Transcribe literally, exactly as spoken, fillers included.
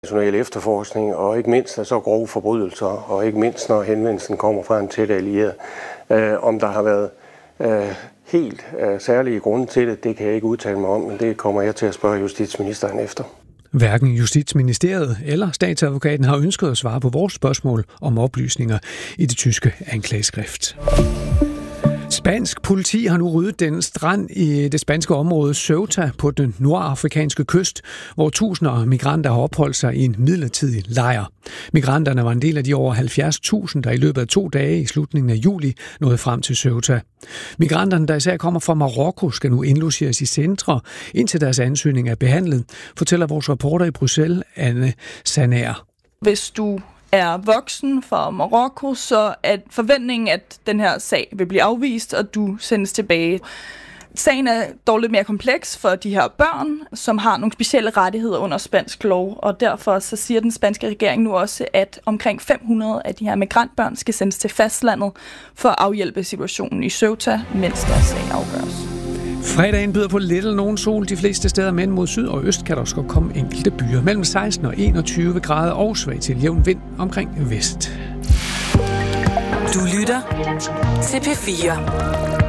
national efterforskning, og ikke mindst af så grove forbrydelser, og ikke mindst når henvendelsen kommer fra en tæt allieret. Øh, om der har været øh, helt øh, særlige grunde til det, det kan jeg ikke udtale mig om, men det kommer jeg til at spørge justitsministeren efter. Hverken Justitsministeriet eller statsadvokaten har ønsket at svare på vores spørgsmål om oplysninger i det tyske anklageskrift. Spansk politi har nu ryddet den strand i det spanske område Ceuta på den nordafrikanske kyst, hvor tusinder af migranter har opholdt sig i en midlertidig lejr. Migranterne var en del af de over halvfjerds tusind, der i løbet af to dage i slutningen af juli nåede frem til Ceuta. Migranterne, der især kommer fra Marokko, skal nu indlogeres i centre, indtil deres ansøgning er behandlet, fortæller vores reporter i Bruxelles, Anne Sanaer. Hvis du er voksen fra Marokko, så er forventningen, at den her sag vil blive afvist, og du sendes tilbage. Sagen er dog lidt mere kompleks for de her børn, som har nogle specielle rettigheder under spansk lov, og derfor så siger den spanske regering nu også, at omkring fem hundrede af de her migrantbørn skal sendes til fastlandet for at afhjælpe situationen i Ceuta, mens deres sag afgøres. Fredagen byder på lidt eller nogen sol de fleste steder, men mod syd og øst kan der også komme enkelte byer. Mellem seksten og enogtyve grader og svag til jævn vind omkring vest. Du lytter til P fire.